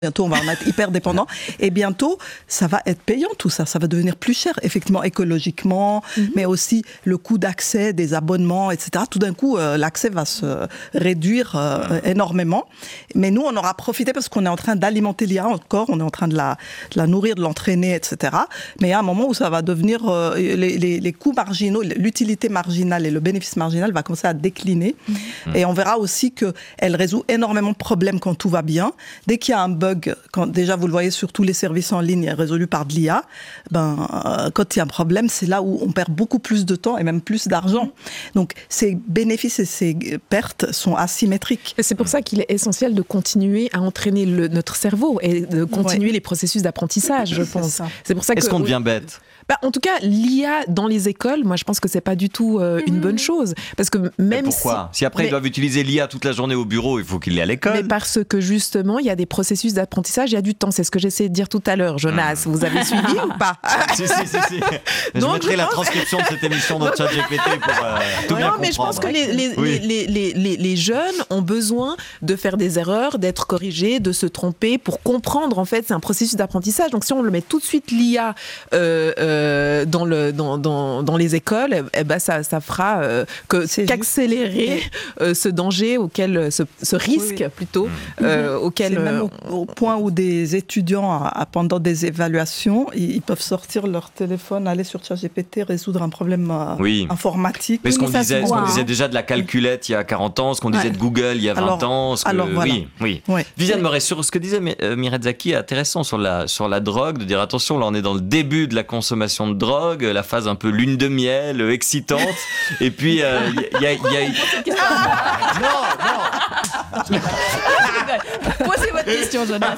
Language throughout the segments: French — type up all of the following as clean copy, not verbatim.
Bientôt, on va en être hyper dépendant. Et bientôt, ça va être payant, tout ça. Ça va devenir plus cher, effectivement, écologiquement, mais aussi le coût d'accès, des abonnements, etc. Tout d'un coup, l'accès va se réduire énormément. Mais nous, on aura profité parce qu'on est en train d'alimenter l'IA encore. On est en train de la nourrir, de l'entraîner, etc. Mais il y a un moment où ça va devenir... les coûts marginaux, l'utilité marginale et le bénéfice marginal va commencer à décliner. Et on verra aussi qu'elle résout énormément de problèmes quand tout va bien. Dès qu'il y a un bug, quand déjà vous le voyez sur tous les services en ligne résolu par de l'IA, quand il y a un problème, c'est là où on perd beaucoup plus de temps et même plus d'argent. Donc ces bénéfices et ces pertes sont asymétriques. Et c'est pour ça qu'il est essentiel de continuer à entraîner notre cerveau et de continuer les processus d'apprentissage, je pense. C'est pour ça Est-ce qu'on devient bête ? En tout cas, l'IA dans les écoles, moi je pense que c'est pas du tout une bonne chose. Parce que même pourquoi ? Si après ils doivent utiliser l'IA toute la journée au bureau, il faut qu'il l'aient à l'école. Mais parce que justement, il y a des processus d'apprentissage, il y a du temps. C'est ce que j'essayais de dire tout à l'heure. Jonas, vous avez suivi ou pas ? Si. Je mettrai la transcription de cette émission dans ChatGPT pour tout bien comprendre. Mais je pense que les jeunes ont besoin de faire des erreurs, d'être corrigés, de se tromper pour comprendre. En fait, c'est un processus d'apprentissage. Donc si on le met tout de suite l'IA dans les écoles, ça fera qu'accélérer ce danger auquel, ce risque plutôt, auquel... C'est même au point où des étudiants, pendant des évaluations, ils peuvent sortir leur téléphone, aller sur ChatGPT, résoudre un problème informatique. Mais ce qu'on disait déjà de la calculette il y a 40 ans, ce qu'on disait de Google il y a 20 ans... Voilà. Oui. Viviane Moret, sur ce que disait Mireille Zaki, intéressant sur la drogue, de dire attention, là on est dans le début de la consommation de drogue, la phase un peu lune de miel, excitante, et puis il y a... Non. Posez votre question, Jonas.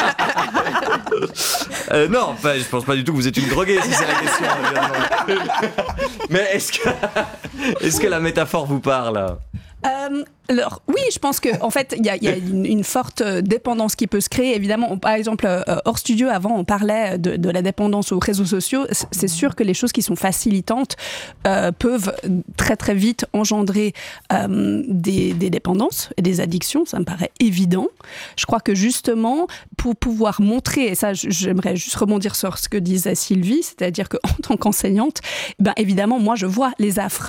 Non, je pense pas du tout que vous êtes une droguée, si c'est la question. Mais est-ce que la métaphore vous parle ? Alors, oui, je pense qu'en fait, il y a une forte dépendance qui peut se créer. Évidemment, par exemple, hors studio, avant, on parlait de la dépendance aux réseaux sociaux. C'est sûr que les choses qui sont facilitantes peuvent très, très vite engendrer des dépendances et des addictions. Ça me paraît évident. Je crois que justement, pour pouvoir montrer, et ça, j'aimerais juste rebondir sur ce que disait Sylvie, c'est-à-dire qu'en tant qu'enseignante, évidemment, moi, je vois les affres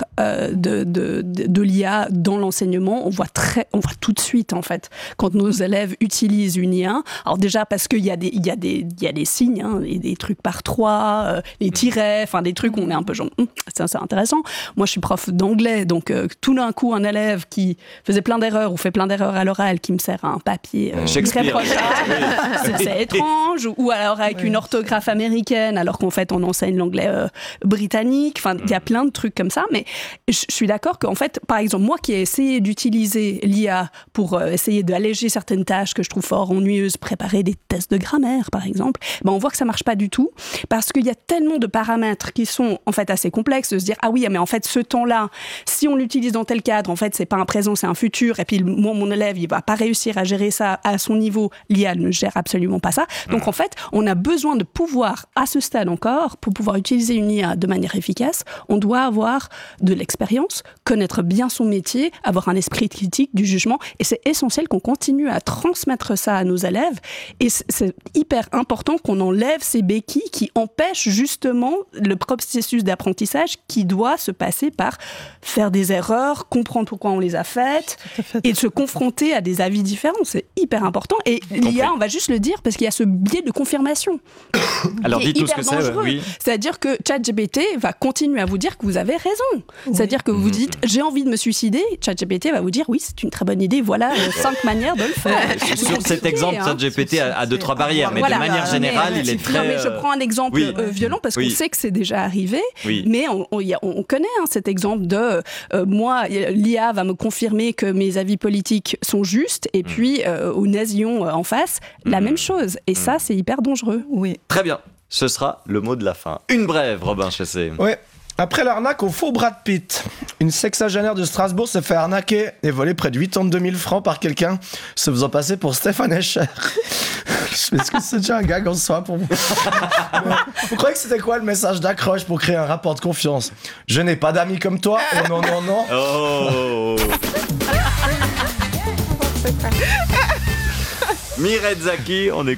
de l'IA dans l'enseignement. On voit tout de suite, en fait, quand nos élèves utilisent une IA. Alors déjà, parce qu'il y a des signes, des trucs par 3, les tirets, enfin des trucs où on est un peu genre, c'est intéressant. Moi, je suis prof d'anglais, donc tout d'un coup, un élève qui faisait plein d'erreurs ou fait plein d'erreurs à l'oral, qui me sert un papier irréprochable, c'est étrange. Ou alors avec une orthographe américaine, alors qu'en fait, on enseigne l'anglais britannique. Enfin, il y a plein de trucs comme ça, mais je suis d'accord qu'en fait, par exemple, moi qui ai essayé d'utiliser l'IA pour essayer d'alléger certaines tâches que je trouve fort ennuyeuses, préparer des tests de grammaire par exemple, on voit que ça marche pas du tout parce qu'il y a tellement de paramètres qui sont en fait assez complexes de se dire ah oui mais en fait ce temps-là, si on l'utilise dans tel cadre, en fait c'est pas un présent, c'est un futur et puis moi mon élève il va pas réussir à gérer ça à son niveau, l'IA ne gère absolument pas ça. Donc en fait on a besoin de pouvoir à ce stade encore, pour pouvoir utiliser une IA de manière efficace, on doit avoir de l'expérience, connaître bien son métier, avoir un esprit critique, du jugement, et c'est essentiel qu'on continue à transmettre ça à nos élèves, et c'est hyper important qu'on enlève ces béquilles qui empêchent justement le processus d'apprentissage qui doit se passer par faire des erreurs, comprendre pourquoi on les a faites, et de se confronter à des avis différents, c'est hyper important, et l'IA, on va juste le dire, parce qu'il y a ce biais de confirmation. Alors dites-nous ce que c'est, oui. C'est-à-dire que ChatGPT va continuer à vous dire que vous avez raison. C'est-à-dire que vous dites, j'ai envie de me suicider, ChatGPT va vous dire, oui, c'est une très bonne idée, voilà 5 manières de le faire. Sur cet exemple, ChatGPT a 2-3 barrières, mais de manière générale, il est très... Non, mais je prends un exemple violent, parce qu'on sait que c'est déjà arrivé, mais on connaît cet exemple de moi, l'IA va me confirmer que mes avis politiques sont justes, et puis au nazion en face, la même chose. Et ça, c'est hyper dangereux. Oui. Très bien. Ce sera le mot de la fin. Une brève, Robin Chessé. Oui. Après l'arnaque au faux Brad Pitt, une sexagénaire de Strasbourg s'est fait arnaquer et voler près de 82 000 francs par quelqu'un se faisant passer pour Stéphane Escher. Est-ce que c'est déjà un gag en soi pour vous? Vous croyez que c'était quoi le message d'accroche pour créer un rapport de confiance? Je n'ai pas d'amis comme toi. Oh non, non, non. Oh. Mireille Zaki, on est